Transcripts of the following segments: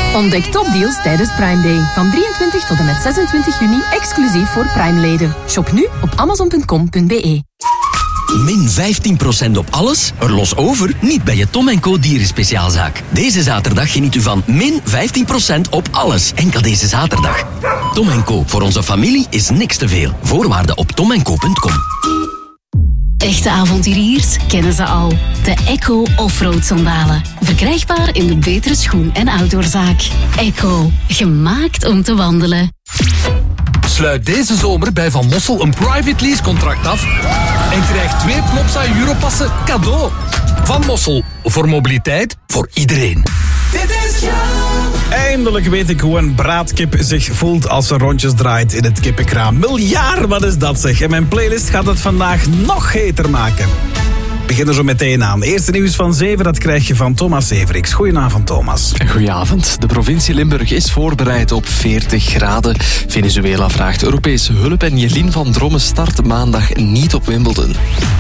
Ontdek topdeals tijdens Prime Day. Van 23 tot en met 26 juni exclusief voor Prime-leden. Shop nu op amazon.com.be. Min 15% op alles? Er los over? Niet bij je Tom & Co dierenspeciaalzaak. Deze zaterdag geniet u van min 15% op alles. Enkel deze zaterdag. Tom & Co. Voor onze familie is niks te veel. Voorwaarden op tomandco.com. Echte avonturiers kennen ze al. De Echo Offroad sandalen. Verkrijgbaar in de betere schoen- en outdoorzaak. Echo. Gemaakt om te wandelen. Sluit deze zomer bij Van Mossel een private lease contract af en krijg 2 Plopsa Europassen cadeau. Van Mossel. Voor mobiliteit. Voor iedereen. Dit is jou. Eindelijk weet ik hoe een braadkip zich voelt als ze rondjes draait in het kippenkraam. Miljard, wat is dat zeg? En mijn playlist gaat het vandaag nog heter maken. We beginnen zo meteen aan. Eerste nieuws van 7, dat krijg je van Thomas Severiks. Goedenavond, Thomas. Goedenavond. De provincie Limburg is voorbereid op 40 graden. Venezuela vraagt Europese hulp en Jelien van Dromme start maandag niet op Wimbledon.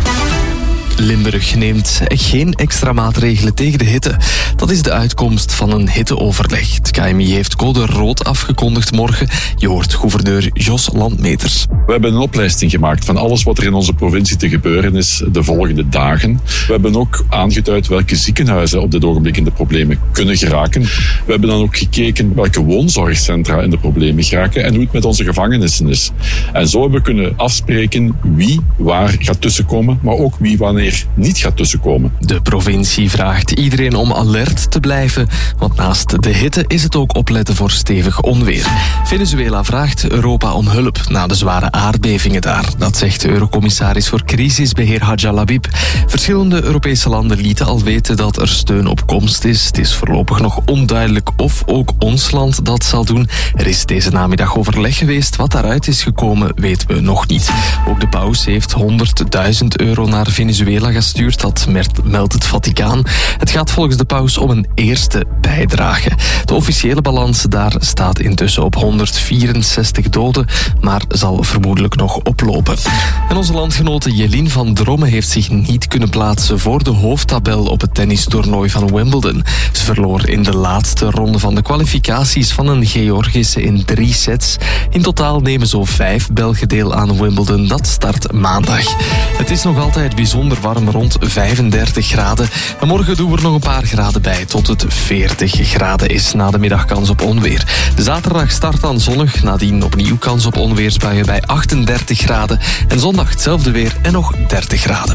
Limburg neemt geen extra maatregelen tegen de hitte. Dat is de uitkomst van een hitteoverleg. Het KMI heeft code rood afgekondigd morgen. Je hoort gouverneur Jos Landmeters. We hebben een oplijsting gemaakt van alles wat er in onze provincie te gebeuren is de volgende dagen. We hebben ook aangeduid welke ziekenhuizen op dit ogenblik in de problemen kunnen geraken. We hebben dan ook gekeken welke woonzorgcentra in de problemen geraken en hoe het met onze gevangenissen is. En zo hebben we kunnen afspreken wie waar gaat tussenkomen, maar ook wie wanneer niet gaat tussenkomen. De provincie vraagt iedereen om alert te blijven, want naast de hitte is het ook opletten voor stevig onweer. Venezuela vraagt Europa om hulp na de zware aardbevingen daar. Dat zegt de Eurocommissaris voor Crisisbeheer Hadja Labib. Verschillende Europese landen lieten al weten dat er steun op komst is. Het is voorlopig nog onduidelijk of ook ons land dat zal doen. Er is deze namiddag overleg geweest. Wat daaruit is gekomen, weten we nog niet. Ook de paus heeft €100.000 naar Venezuela gestuurd, dat meldt het Vaticaan. Het gaat volgens de paus om een eerste bijdrage. De officiële balans daar staat intussen op 164 doden, maar zal vermoedelijk nog oplopen. En onze landgenote Jelien van Dromme heeft zich niet kunnen plaatsen voor de hoofdtabel op het tennistoernooi van Wimbledon. Ze verloor in de laatste ronde van de kwalificaties van een Georgische in 3 sets. In totaal nemen zo 5 Belgen deel aan Wimbledon. Dat start maandag. Het is nog altijd bijzonder warm, rond 35 graden. En morgen doen we er nog een paar graden bij, tot het 40 graden is. Na de middag kans op onweer. De zaterdag start dan zonnig, nadien opnieuw kans op onweersbuien bij 38 graden. En zondag hetzelfde weer en nog 30 graden.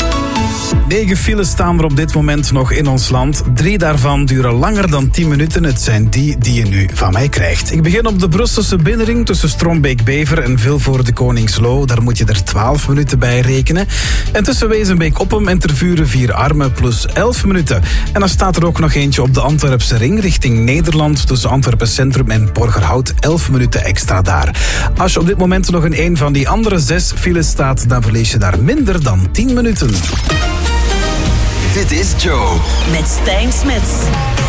9 files staan er op dit moment nog in ons land. 3 daarvan duren langer dan 10 minuten. Het zijn die je nu van mij krijgt. Ik begin op de Brusselse binnenring tussen Strombeek-Bever en Vilvoorde-Koningslo. Daar moet je er 12 minuten bij rekenen. En tussen Wezenbeek-Oppem en Tervuren-Vier-Armen plus 11 minuten. En dan staat er ook nog eentje op de Antwerpse ring richting Nederland tussen Antwerpen Centrum en Borgerhout. 11 minuten extra daar. Als je op dit moment nog in een van die andere 6 files staat, dan verlies je daar minder dan 10 minuten. Dit is Joe. Met Stijn Smits.